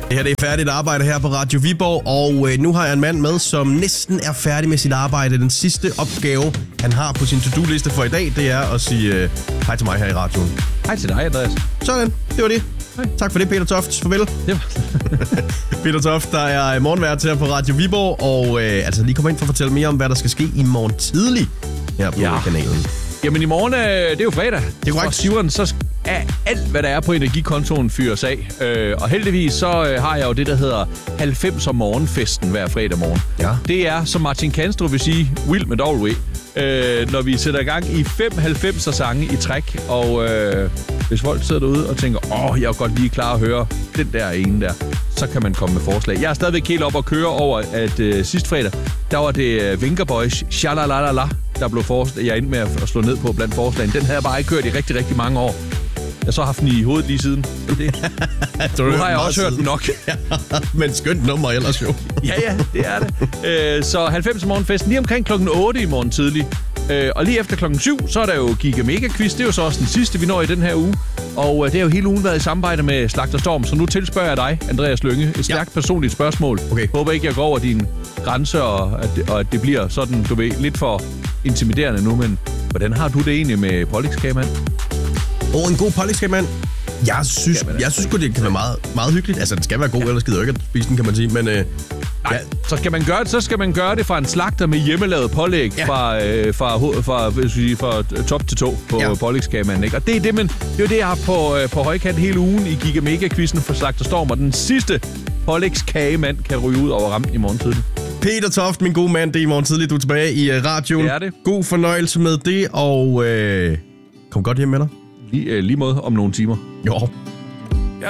Det her det er færdigt arbejde her på Radio Viborg, og nu har jeg en mand med, som næsten er færdig med sit arbejde. Den sidste opgave, han har på sin to-do-liste for i dag, det er at sige hej til mig her i radioen. Hej til dig, Andreas. Sådan, det var det. Hej. Tak for det, Peter Toft. Farvel. Yep. Peter Toft, der er morgenvært her på Radio Viborg, og lige kommer ind for at fortælle mere om, hvad der skal ske i morgen tidlig her på kanalen. Jamen i morgen, det er jo fredag. Det er korrekt. Og 7'eren, så er alt, hvad der er på energikontoen, fyres af. Og heldigvis, så har jeg jo det, der hedder 90'er morgenfesten hver fredag morgen. Ja. Det er, som Martin Kanstrup vil sige, Will med W. Når vi sætter i gang i 5 90'er sange i træk. Og hvis folk sidder derude og tænker, jeg er godt lige klar at høre den der ene der, så kan man komme med forslag. Jeg er stadigvæk helt op og køre over, at sidste fredag, der var det Vinker Boys, Shalalalala, der blev jeg endte med at slå ned på blandt forslagene. Den havde jeg bare ikke kørt i rigtig, rigtig mange år. Jeg har så haft den i hovedet lige siden. Nu har jeg også hørt den nok. Men skønt nummer ellers jo. Ja, det er det. Så 90 morgenfesten lige omkring klokken 8 i morgen tidlig. Og lige efter klokken 7, så er der jo Giga Mega Quiz. Det er jo så også den sidste, vi når i den her uge. Og det har jo hele ugen været i samarbejde med Slagter Storm. Så nu tilspørger jeg dig, Andreas Lynge, et stærkt personligt spørgsmål. Okay. Håber ikke, jeg går over dine grænser, og at det bliver sådan, du ved, lidt for intimiderende nu. Men hvordan har du det egentlig med pålægskagemand? En god pålægskagemand. Jeg synes godt det kan være meget, meget hyggeligt. Altså, den skal være god, ellers gider jeg ikke at spise den, kan man sige. Men så skal man gøre det fra en slagter med hjemmelavet pålæg fra top til tå på pålægskagemanden, ikke? Og det er jo det, jeg har på højkant hele ugen i Giga Mega Quizzen for Slagter Storm, og den sidste pålægskagemand kan ryge ud over rampen i morgen tidlig. Peter Toft, min gode mand, det er i morgen tidlig, du er tilbage i radioen. Det er det. God fornøjelse med det, og kom godt hjem med dig. Lige måde om nogle timer. Jo.